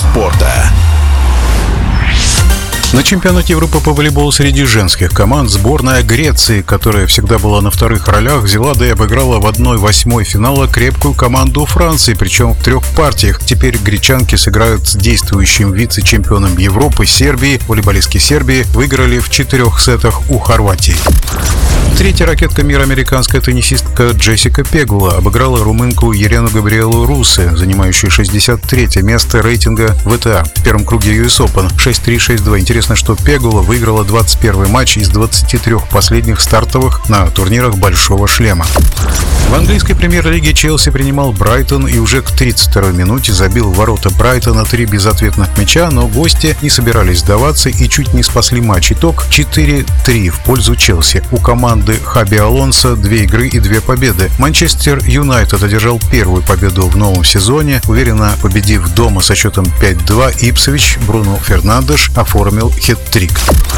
спорта. На чемпионате Европы по волейболу среди женских команд сборная Греции, которая всегда была на вторых ролях, взяла да и обыграла в 1/8 финала крепкую команду Франции, причем в 3 партиях. Теперь гречанки сыграют с действующим вице-чемпионом Европы Сербии. Волейболистки Сербии выиграли в 4 сетах у Хорватии. Третья ракетка мира, американская теннисистка Джессика Пегула, обыграла румынку Елену Габриэлу Русе, занимающую 63-е место рейтинга ВТА в первом круге US Open 6-3, 6-2. Интересно, что Пегула выиграла 21 матч из 23 последних стартовых на турнирах Большого шлема. В английской премьер-лиге Челси принимал Брайтон и уже к 32-й минуте забил в ворота Брайтона 3 безответных мяча, но гости не собирались сдаваться и чуть не спасли матч. Итог 4-3 в пользу Челси. У команды Хаби Алонсо 2 игры и 2 победы. Манчестер Юнайтед одержал первую победу в новом сезоне, уверенно победив дома со счетом 5-2. Ипсвич Бруно Фернандеш оформил хет-трик.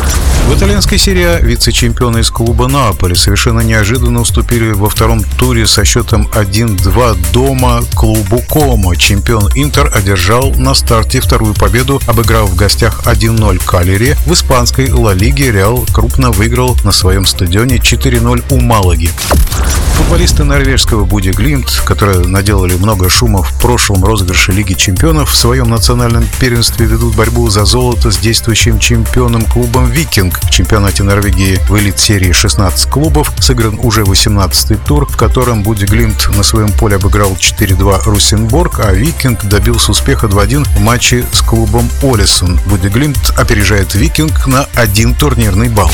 В итальянской серии А вице-чемпионы из клуба Наполи совершенно неожиданно уступили во втором туре со счетом 1-2 дома клубу Комо. Чемпион Интер одержал на старте вторую победу, обыграв в гостях 1-0 Калери. В испанской Ла Лиге Реал крупно выиграл на своем стадионе 4-0 у Малаги. Футболисты норвежского Бодø/Glimt, которые наделали много шума в прошлом розыгрыше Лиги чемпионов, в своем национальном первенстве ведут борьбу за золото с действующим чемпионом клубом Викинг. В чемпионате Норвегии в элит-серии 16 клубов сыгран уже 18-й тур, в котором Бодø/Glimt на своем поле обыграл 4-2 Русенборг, а Викинг добился успеха 2-1 в матче с клубом Олесон. Бодø/Glimt опережает Викинг на 1 турнирный балл.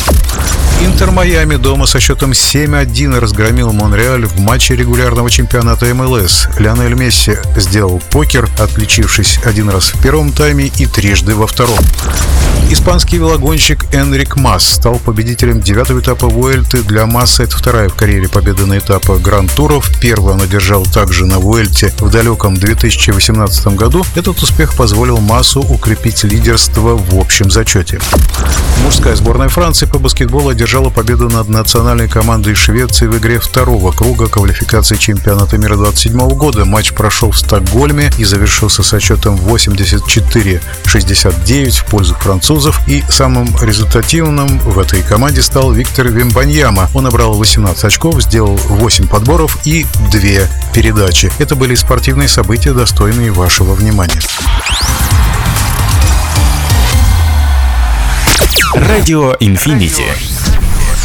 Интер Майами дома со счетом 7-1 разгромил Монреаль в матче регулярного чемпионата МЛС. Лионель Месси сделал покер, отличившись 1 раз в первом тайме и трижды во втором. Испанский велогонщик Энрик Мас стал победителем 9-го этапа Вуэльты. Для Маса это 2-я в карьере победа на этапах Гран-туров. Первую он одержал также на Вуэльте в далеком 2018 году. Этот успех позволил Масу укрепить лидерство в общем зачете. Мужская сборная Франции по баскетболу одержала победу над национальной командой Швеции в игре второго круга квалификации чемпионата мира 2027 года. Матч прошел в Стокгольме и завершился со счетом 84-69 в пользу французов. И самым результативным в этой команде стал Виктор Вембаньяма. Он набрал 18 очков, сделал 8 подборов и 2 передачи. Это были спортивные события, достойные вашего внимания. Радио Инфинити.